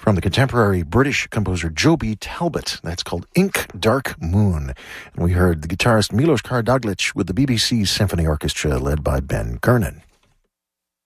from the contemporary British composer Joby Talbot. That's called Ink Dark Moon. And we heard the guitarist Milos Karadzic with the BBC Symphony Orchestra led by Ben Kernan.